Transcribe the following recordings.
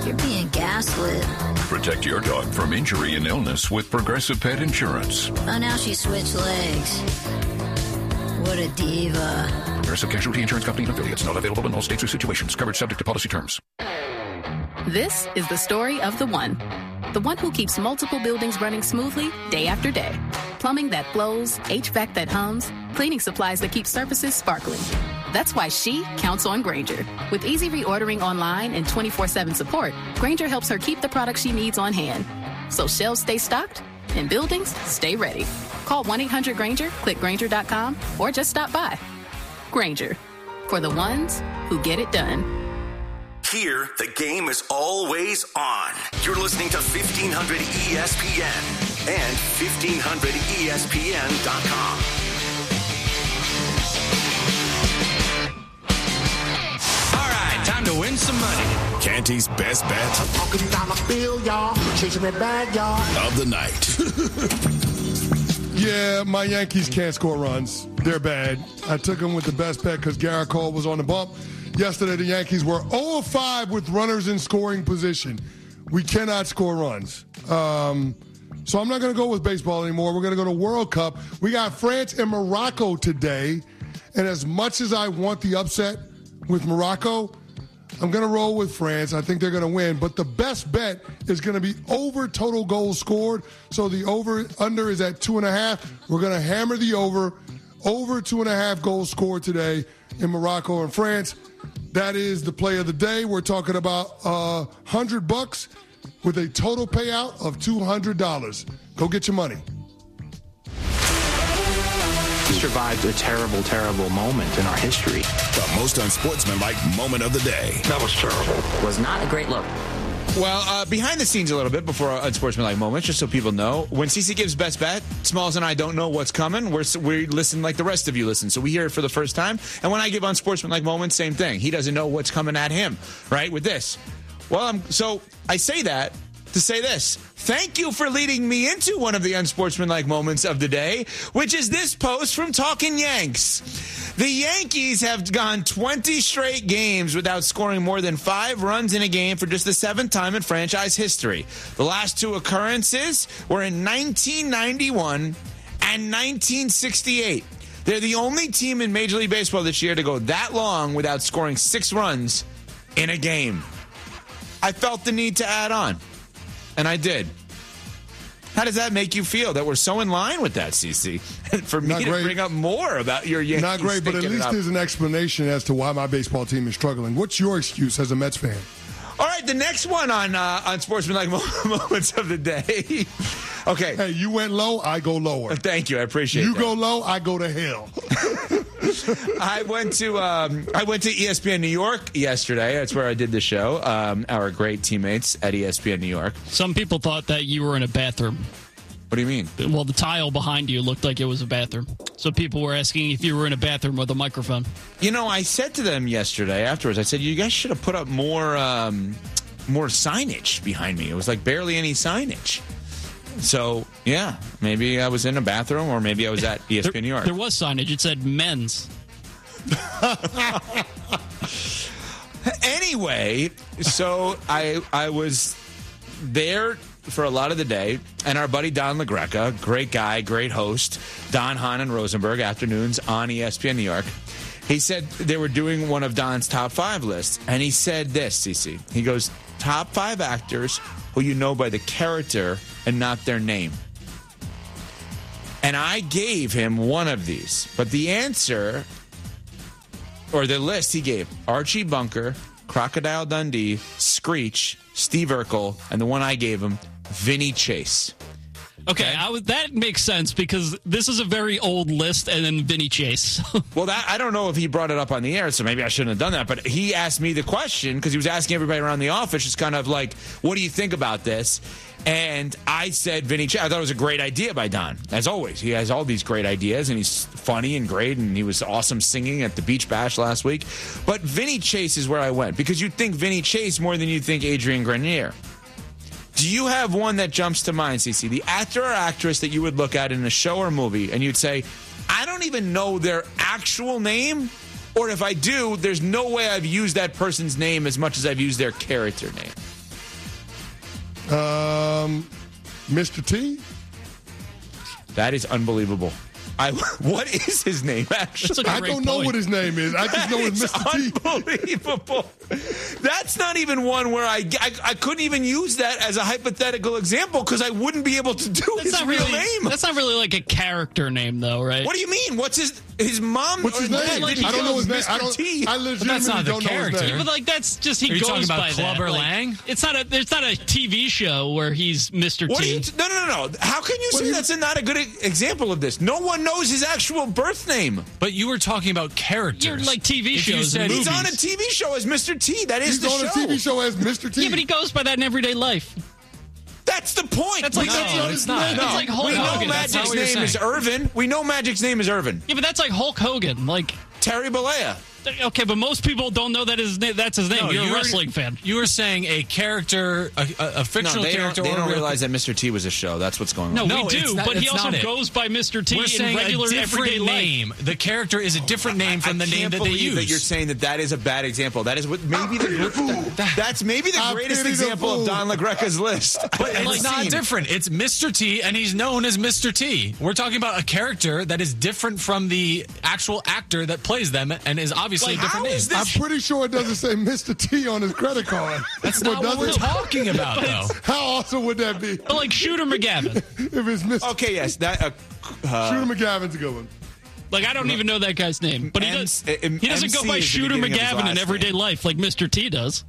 You're being gaslit. Protect your dog from injury and illness with Progressive Pet Insurance. Oh, now she switched legs. What a diva. Progressive Casualty Insurance Company and affiliates. Not available in all states or situations. Coverage subject to policy terms. This is the story of the one. The one who keeps multiple buildings running smoothly day after day. Plumbing that flows, HVAC that hums, cleaning supplies that keep surfaces sparkling. That's why she counts on Grainger. With easy reordering online and 24/7 support, Grainger helps her keep the products she needs on hand. So shelves stay stocked and buildings stay ready. Call 1-800-GRAINGER, click Grainger.com, or just stop by. Grainger, for the ones who get it done. Here, the game is always on. You're listening to 1500 ESPN and 1500ESPN.com. All right, time to win some money. Canty's best bet. I'm talking down the bill, y'all. Chasing that bag, y'all. Of the night. Yeah, my Yankees can't score runs. They're bad. I took them with the best bet because Garrett Cole was on the bump. Yesterday, the Yankees were 0-5 with runners in scoring position. We cannot score runs. So I'm not going to go with baseball anymore. We're going to go to World Cup. We got France and Morocco today. And as much as I want the upset with Morocco, I'm going to roll with France. I think they're going to win. But the best bet is going to be over total goals scored. So the over-under is at 2.5. We're going to hammer the over 2.5 goals scored today in Morocco and France. That is the play of the day. We're talking about $100 with a total payout of $200. Go get your money. We survived a terrible, terrible moment in our history. The most unsportsmanlike moment of the day. That was terrible. Was not a great look. Well, behind the scenes a little bit before unsportsmanlike moments, just so people know, when CeCe gives best bet, Smalls and I don't know what's coming. We listen like the rest of you listen, so we hear it for the first time. And when I give unsportsmanlike moments, same thing. He doesn't know what's coming at him, right, with this. Well, so I say that to say this. Thank you for leading me into one of the unsportsmanlike moments of the day, which is this post from Talkin' Yanks. The Yankees have gone 20 straight games without scoring more than 5 runs in a game for just the 7th time in franchise history. The last 2 occurrences were in 1991 and 1968. They're the only team in Major League Baseball this year to go that long without scoring 6 runs in a game. I felt the need to add on. And I did. How does that make you feel that we're so in line with that, CeCe? For me to bring up more about your Yankees. Not great, but at least there's an explanation as to why my baseball team is struggling. What's your excuse as a Mets fan? All right, the next one on Sportsmanlike Moments of the Day. Okay. Hey, you went low, I go lower. Thank you, I appreciate that. You go low, I go to hell. I went to ESPN New York yesterday. That's where I did the show. Our great teammates at ESPN New York. Some people thought that you were in a bathroom. What do you mean? Well, the tile behind you looked like it was a bathroom. So people were asking if you were in a bathroom with a microphone. You know, I said to them yesterday afterwards, I said, you guys should have put up more signage behind me. It was like barely any signage. So, yeah, maybe I was in a bathroom or maybe I was at ESPN New York. There was signage. It said men's. Anyway, so I was there for a lot of the day, and our buddy Don LaGreca, great guy, great host, Don, Hahn, and Rosenberg, afternoons on ESPN New York. He said they were doing one of Don's top 5 lists, and he said this, CeCe. He goes, top 5 actors who you know by the character and not their name. And I gave him one of these, but the answer, or the list he gave, Archie Bunker, Crocodile Dundee, Screech, Steve Urkel, and the one I gave him, Vinny Chase. Okay, that makes sense because this is a very old list, and then Vinny Chase. Well, I don't know if he brought it up on the air, so maybe I shouldn't have done that. But he asked me the question because he was asking everybody around the office, just kind of like, what do you think about this? And I said Vinny Chase. I thought it was a great idea by Don, as always. He has all these great ideas, and he's funny and great, and he was awesome singing at the Beach Bash last week. But Vinny Chase is where I went because you'd think Vinny Chase more than you'd think Adrian Grenier. Do you have one that jumps to mind, CeCe? The actor or actress that you would look at in a show or movie and you'd say, I don't even know their actual name, or if I do, there's no way I've used that person's name as much as I've used their character name. Mr. T? That is unbelievable. What is his name, actually? I don't know what his name is. I just know it's Mr. T. Unbelievable. That's not even one where I couldn't even use that as a hypothetical example because I wouldn't be able to do his real name. That's not really like a character name, though, right? What do you mean? What's his mom? What's his name? Like, I don't know his name. I legitimately don't know his name. But like that's just he Are you goes talking about by Clubber that. Lang? Like, it's not a TV show where he's Mr. What T. No. How can you say that's not a good example of this? No one knows his actual birth name. But you were talking about characters. You're like TV If you shows. said and He's movies. on a TV show as Mr. T. That is He's the on show. a TV show as Mr. T. Yeah, but he goes by that in everyday life. That's the point. That's like it's not. It's like Hulk We know Hogan. That's not Magic's what you're name is saying. Irvin. We know Magic's name is Irvin. Yeah, but that's like Hulk Hogan. Like, Terry Bollea. okay, but most people don't know that that's his name. No, You're you a were- wrong fan. You were saying a character, a fictional They character. don't or a real- realize that Mr. T was a show. That's what's going on. No, No, we do, it's not- but he it's also not it. goes by Mr. T We're in saying regular a everyday different life. name. The character is a different name from the name that they use. That you're use. saying that is a bad example. That is what maybe that's maybe the I greatest pity the example fool. of Don LaGreca's list. But it's I've not seen. different. It's Mr. T, and he's known as Mr. T. We're talking about a character that is different from the actual actor that plays them, and is obviously Like, a different how name. is this- I'm pretty sure it doesn't say Mr. T on his credit card. That's not what we're talking about, though. How awesome would that be? But like Shooter McGavin. If it's Mr. Okay, yes, that Shooter McGavin's a good one. Like, I don't even know that guy's name. But he doesn't go MC by is the Shooter beginning of his McGavin in last everyday name. life like Mr. T does.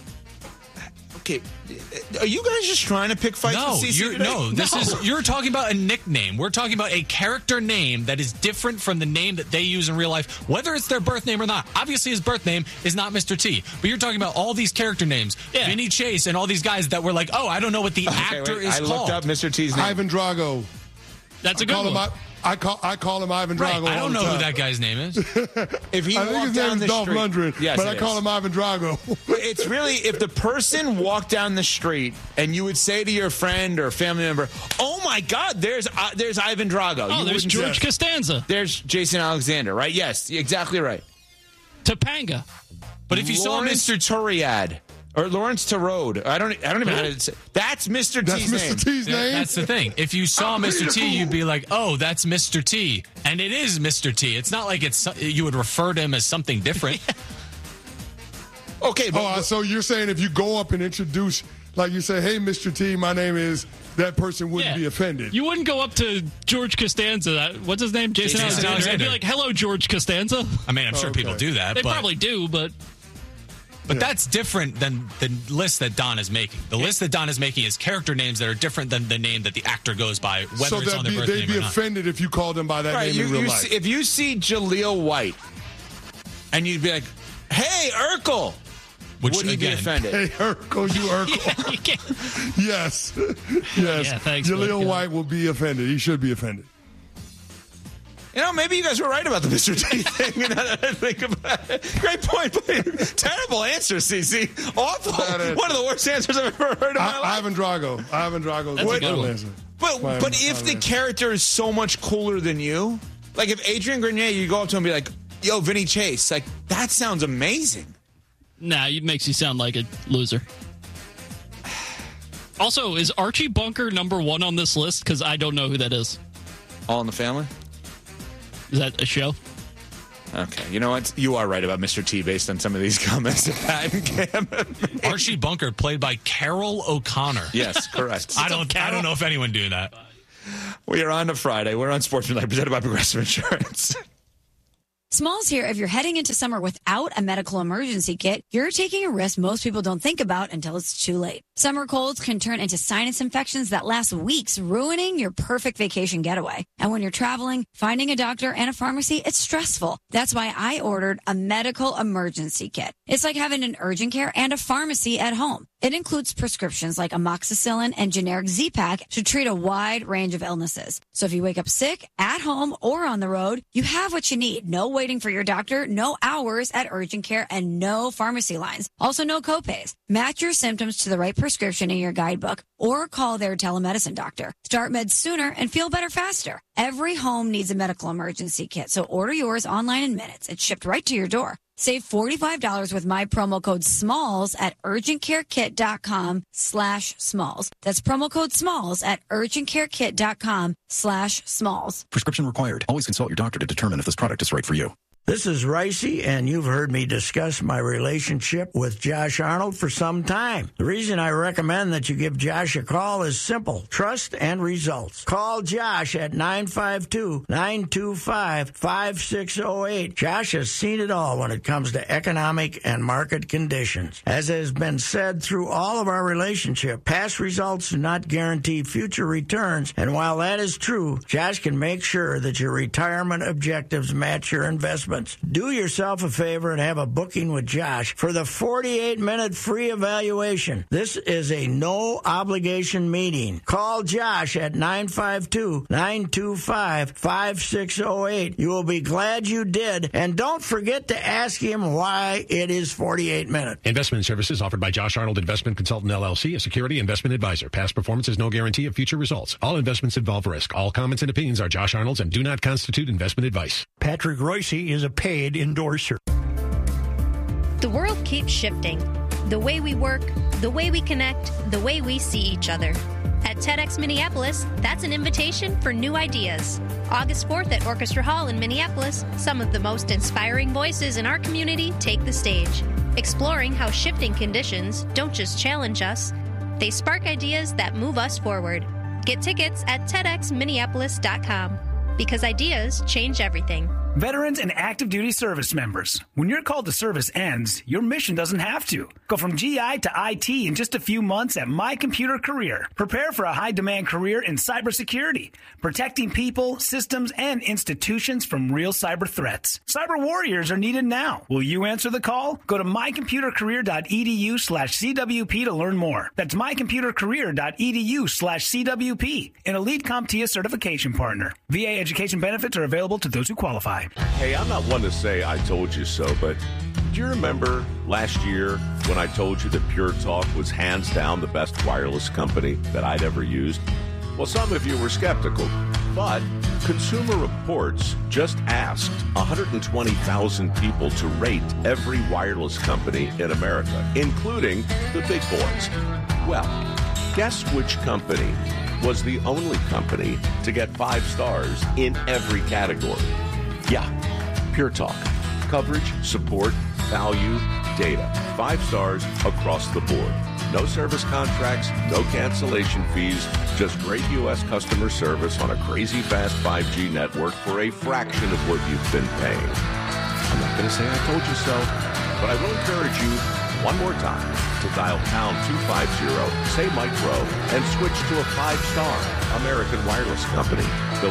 Okay, are you guys just trying to pick fights No, with CC today? you're talking about a nickname. We're talking about a character name that is different from the name that they use in real life, whether it's their birth name or not. Obviously, his birth name is not Mr. T, but you're talking about all these character names, Vinny Chase and all these guys that were like, oh, I don't know what the actor is I called. looked up Mr. T's name. Ivan Drago. That's a good one. I call him Ivan Right, Drago. I all don't the know who time. that guy's name is. If he I think walked his down name the is Dolph street, Lundgren, yes, but it I call is. him Ivan Drago. It's really if the person walked down the street and you would say to your friend or family member, "Oh my God, there's Ivan Drago." Oh, You there's wouldn't George say- Costanza. There's Jason Alexander, right? Yes, exactly right. Topanga. But if you saw Lawrence Mr. Turiad or Lawrence Turode, I don't even know how to say. That's Mr. That's T's name. Mr. T's name. That's the thing. If you saw Mr. T, you'd be like, "Oh, that's Mr. T," and it is Mr. T. It's not like you would refer to him as something different. Okay, but So you're saying if you go up and introduce, like you say, "Hey, Mr. T, my name is," that person wouldn't be offended. You wouldn't go up to George Costanza. What's his name? Jason Alexander. And Alexander. be like, "Hello, George Costanza." I mean, I'm sure people do that. They but, probably do, but But that's different than the list that Don is making. The list that Don is making is character names that are different than the name that the actor goes by, whether so it's on their birth they'd name be or not. offended if you called them by that right, name in real life. if you see Jaleel White and you'd be like, "Hey, Urkel," Which, would he be again, offended? Hey, Urkel, you Urkel. you can't. Yes. Yes. Yeah, thanks, Jaleel Mike. White will be offended. He should be offended. You know, maybe you guys were right about the Mr. T thing. Now that I think about it. Great point. But terrible answer, CC. Awful. One of the worst answers I've ever heard in my life. Ivan Drago. Ivan Drago. That's a good one. answer. But if the character is so much cooler than you, like if Adrian Grenier, you go up to him and be like, "Yo, Vinny Chase," like that sounds amazing. Nah, it makes you sound like a loser. Also, is Archie Bunker number 1 on this list? Because I don't know who that is. All in the Family? Is that a show? Okay, you know what? You are right about Mr. T based on some of these comments that Pat and Cam have made. Archie Bunker, played by Carol O'Connor. Yes, correct. I don't know if anyone do that. We are on to Friday. We're on Sportsmanlike, presented by Progressive Insurance. Smalls here. If you're heading into summer without a medical emergency kit, you're taking a risk most people don't think about until it's too late. Summer colds can turn into sinus infections that last weeks, ruining your perfect vacation getaway. And when you're traveling, finding a doctor and a pharmacy, it's stressful. That's why I ordered a medical emergency kit. It's like having an urgent care and a pharmacy at home. It includes prescriptions like amoxicillin and generic Z-Pak to treat a wide range of illnesses. So if you wake up sick, at home, or on the road, you have what you need. No waiting for your doctor, no hours at urgent care, and no pharmacy lines. Also, no copays. Match your symptoms to the right prescription in your guidebook or call their telemedicine doctor. Start meds sooner and feel better faster. Every home needs a medical emergency kit, so order yours online in minutes. It's shipped right to your door. Save $45 with my promo code SMALLS at urgentcarekit.com/smalls. That's promo code SMALLS at urgentcarekit.com/smalls. Prescription required. Always consult your doctor to determine if this product is right for you. This is Ricey, and you've heard me discuss my relationship with Josh Arnold for some time. The reason I recommend that you give Josh a call is simple: trust and results. Call Josh at 952-925-5608. Josh has seen it all when it comes to economic and market conditions. As has been said through all of our relationship, past results do not guarantee future returns, and while that is true, Josh can make sure that your retirement objectives match your investment. Do yourself a favor and have a booking with Josh for the 48-minute free evaluation. This is a no-obligation meeting. Call Josh at 952-925-5608. You will be glad you did, and don't forget to ask him why it is 48 minutes. Investment services offered by Josh Arnold Investment Consultant, LLC, a security investment advisor. Past performance is no guarantee of future results. All investments involve risk. All comments and opinions are Josh Arnold's and do not constitute investment advice. Patrick Royce is a paid endorser. The world keeps shifting. The way we work, the way we connect, the way we see each other. At TEDx Minneapolis, that's an invitation for new ideas. August 4th at Orchestra Hall in Minneapolis, some of the most inspiring voices in our community take the stage, exploring how shifting conditions don't just challenge us, they spark ideas that move us forward. Get tickets at TEDxMinneapolis.com, because ideas change everything. Veterans and active duty service members, when your call to service ends, your mission doesn't have to. Go from GI to IT in just a few months at My Computer Career. Prepare for a high-demand career in cybersecurity, protecting people, systems, and institutions from real cyber threats. Cyber warriors are needed now. Will you answer the call? Go to mycomputercareer.edu/CWP to learn more. That's mycomputercareer.edu/CWP, an elite CompTIA certification partner. VA education benefits are available to those who qualify. Hey, I'm not one to say I told you so, but do you remember last year when I told you that Pure Talk was hands down the best wireless company that I'd ever used? Well, some of you were skeptical, but Consumer Reports just asked 120,000 people to rate every wireless company in America, including the big boys. Well, guess which company was the only company to get 5 stars in every category? Yeah, Pure Talk. Coverage, support, value, data. 5 stars across the board. No service contracts, no cancellation fees, just great U.S. customer service on a crazy fast 5G network for a fraction of what you've been paying. I'm not going to say I told you so, but I will encourage you one more time to dial pound 250, say Mike Rowe, and switch to a 5-star American wireless company.